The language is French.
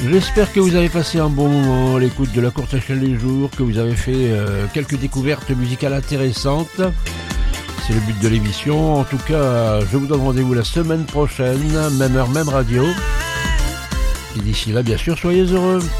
J'espère que vous avez passé un bon moment à l'écoute de la courte échelle des jours, que vous avez fait quelques découvertes musicales intéressantes. C'est le but de l'émission. En tout cas, je vous donne rendez-vous la semaine prochaine, même heure, même radio. Et d'ici là, bien sûr, soyez heureux.